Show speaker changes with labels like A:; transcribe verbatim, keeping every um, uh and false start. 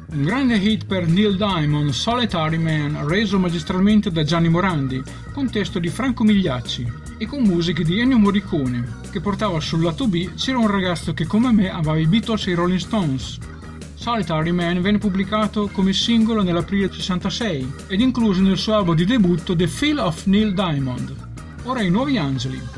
A: Un grande hit per Neil Diamond, Solitary Man, reso magistralmente da Gianni Morandi, con testo di Franco Migliacci e con musiche di Ennio Morricone, che portava sul lato B C'era un ragazzo che come me amava i Beatles e i Rolling Stones. Solitary Man venne pubblicato come singolo nell'aprile sessantasei ed incluso nel suo album di debutto The Feel of Neil Diamond. Ora i Nuovi Angeli.